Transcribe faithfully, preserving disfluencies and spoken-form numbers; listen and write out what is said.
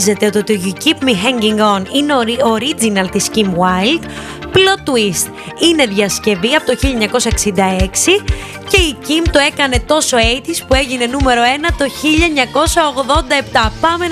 Νομίζετε ότι το You Keep Me Hanging On είναι original της Kim Wilde? Plot twist, είναι διασκευή από το χίλια εννιακόσια εξήντα έξι και η Kim το έκανε τόσο ογδόντα που έγινε νούμερο ένα το χίλια εννιακόσια ογδόντα επτά. Πάμε